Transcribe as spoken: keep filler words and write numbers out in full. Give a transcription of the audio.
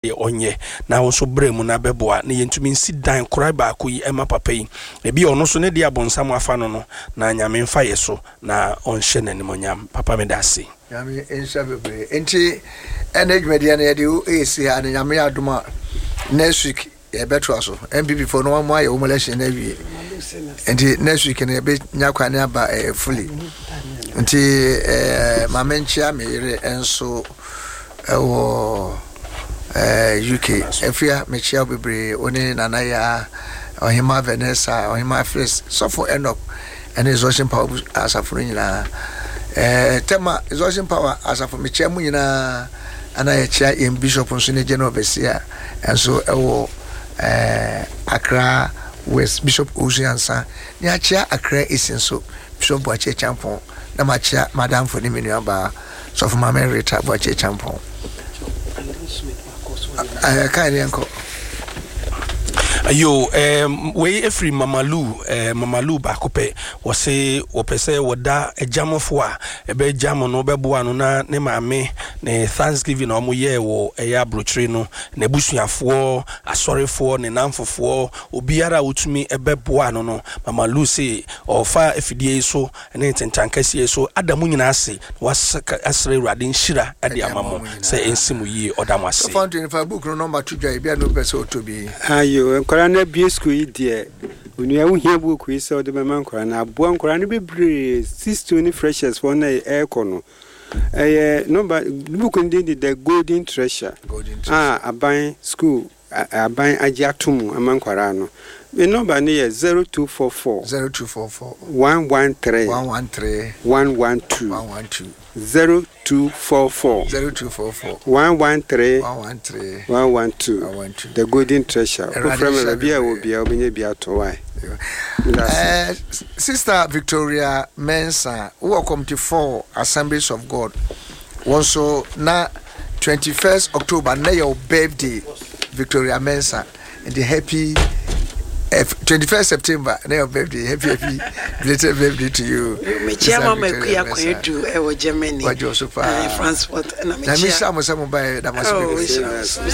onye na wonso bremu na beboa na yentumi nsi dan kora ba ko yi ema papa yi ebi ono so ne dia bonsam afa no no na nyame mfa yeso na onhye nanimonyam papa me dase nyame ensha bebre enti energy media na yede o esi ha nyame adoma next week e beto so M P P for no one aye o election na wie enti next week na be nyakwa na aba fully enti eh mamenchia me yere enso ewo eh U K efia mechia bebre oni nanaya ohima Vanessa ohima Fris so for Enoch and exhaustion power as a friend na eh tema exhaustion power as a for mechia mu nyina ana chia in bishop nso ne general besia enso ewo eh Accra West Bishop Oziansa ni achia Accra Isenso Bishop Boache Champon na machia madam for ni menuaba so for mama Rita Boache Champon I can't yanko. Ayo um we every mamalu eh mamalu bakope wo se wo pese wo da ejamofo a ebe jamo no beboa no na ne maame ne Thanksgiving no mo ye wo eya brochire no na busuafo asorefo ne namfofo obiara wotumi ebeboa no no mamalu se ofa efidie so ne tentankasie so adamu nyina ase wasaka asre urade nhira ade amamo se ensimu yi odamase so twenty-five book no number two dwa bia no pese otobi ayo nkora na bie school yi de onua wo hia book yi se ode mema nkora na aboa nkora ne bebre sixty freshers for na eko no eh number book ndi the golden treasure ah aban school aban agiatum amankora no the number ne zero two four four zero two four four one one three one one three one one two one one two zero two four four zero two four four one one three one one three one one two one one two the golden treasure from the bia will be obinye bia to why uh Sister Victoria Mensa welcome to four Assemblies of God also na twenty-first October na your birthday Victoria Mensa and the happy twenty-first September na your birthday happy happy belated birthday to you me chama me kuya kwedu e wo Germany what you so far transport na me chama na me chama mo ba da